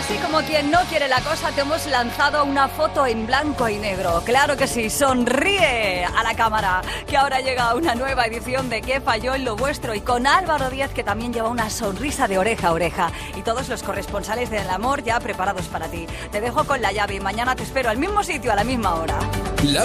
Así como quien no quiere la cosa, te hemos lanzado una foto en blanco y negro. Claro que sí, sonríe a la cámara, que ahora llega una nueva edición de ¿Qué falló en lo vuestro? Y con Álvaro Díaz, que también lleva una sonrisa de oreja a oreja. Y todos los corresponsales del amor ya preparados para ti. Te dejo con la llave y mañana te espero al mismo sitio, a la misma hora.